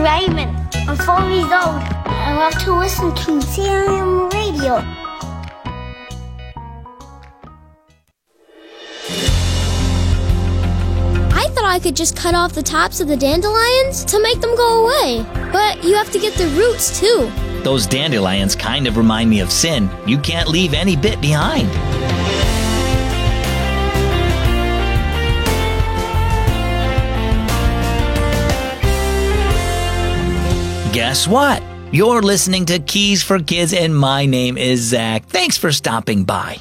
Raymond. I'm 4 years old. I love to listen to CIM Radio. I thought I could just cut off the tops of the dandelions to make them go away. But you have to get the roots, too. Those dandelions kind of remind me of sin. You can't leave any bit behind. Guess what? You're listening to Keys for Kids, and my name is Zach. Thanks for stopping by.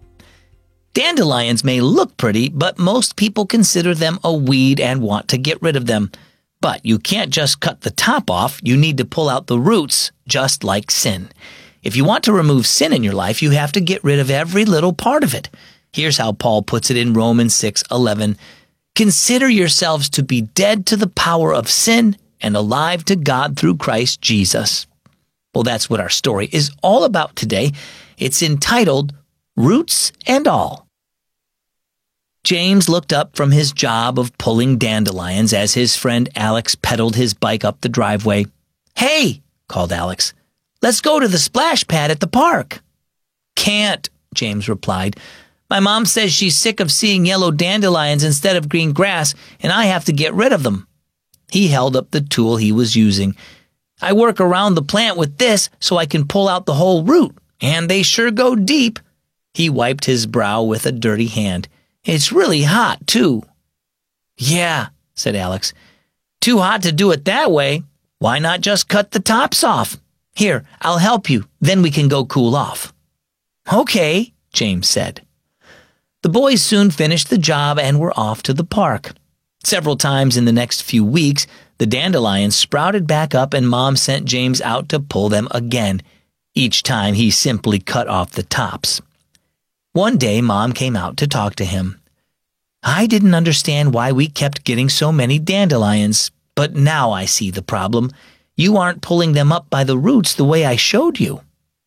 Dandelions may look pretty, but most people consider them a weed and want to get rid of them. But you can't just cut the top off. You need to pull out the roots, just like sin. If you want to remove sin in your life, you have to get rid of every little part of it. Here's how Paul puts it in Romans 6:11. Consider yourselves to be dead to the power of sin and alive to God through Christ Jesus. Well, that's what our story is all about today. It's entitled Roots and All. James looked up from his job of pulling dandelions as his friend Alex pedaled his bike up the driveway. "Hey," called Alex, "let's go to the splash pad at the park." "Can't," James replied. "My mom says she's sick of seeing yellow dandelions instead of green grass, and I have to get rid of them." He held up the tool he was using. "I work around the plant with this so I can pull out the whole root, and they sure go deep." He wiped his brow with a dirty hand. "It's really hot, too." "Yeah," said Alex. "Too hot to do it that way. Why not just cut the tops off? Here, I'll help you. Then we can go cool off." "Okay," James said. The boys soon finished the job and were off to the park. Several times in the next few weeks, the dandelions sprouted back up and Mom sent James out to pull them again. Each time he simply cut off the tops. One day, Mom came out to talk to him. "I didn't understand why we kept getting so many dandelions, but now I see the problem. You aren't pulling them up by the roots the way I showed you."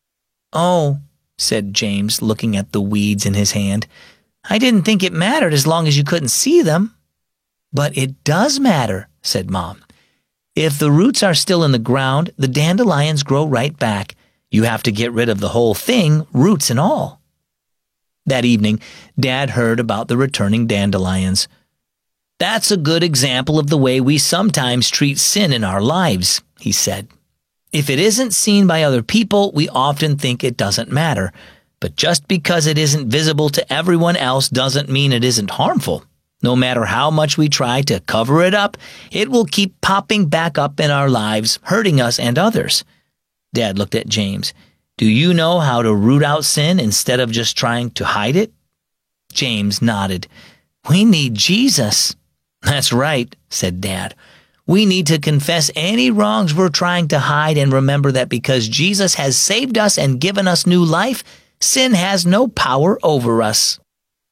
"Oh," said James, looking at the weeds in his hand. "I didn't think it mattered as long as you couldn't see them." "But it does matter," said Mom. "If the roots are still in the ground, the dandelions grow right back. You have to get rid of the whole thing, roots and all." That evening, Dad heard about the returning dandelions. "That's a good example of the way we sometimes treat sin in our lives," he said. "If it isn't seen by other people, we often think it doesn't matter. But just because it isn't visible to everyone else doesn't mean it isn't harmful. No matter how much we try to cover it up, it will keep popping back up in our lives, hurting us and others." Dad looked at James. "Do you know how to root out sin instead of just trying to hide it?" James nodded. "We need Jesus." "That's right," said Dad. "We need to confess any wrongs we're trying to hide and remember that because Jesus has saved us and given us new life, sin has no power over us."